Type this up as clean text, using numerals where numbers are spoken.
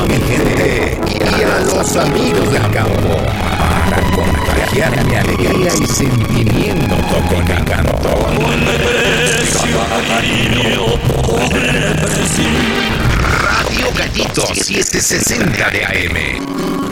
a mi gente y a los amigos del campo para contagiar mi alegría y sentimiento con el canto. Radio Gallito 760 de AM.